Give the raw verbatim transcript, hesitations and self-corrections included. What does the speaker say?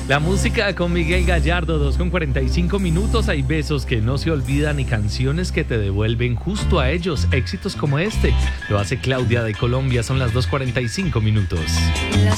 La música con Miguel Gallardo, dos con cuarenta y cinco minutos. Hay besos que no se olvidan y canciones que te devuelven justo a ellos. Éxitos como este lo hace Claudia de Colombia. Son las dos cuarenta y cinco minutos. Las